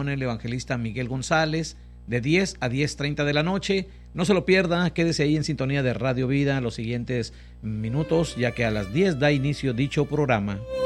con el evangelista Miguel González, de 10 a 10:30 de la noche. No se lo pierda, quédese ahí en sintonía de Radio Vida los siguientes minutos, ya que a las 10 da inicio dicho programa.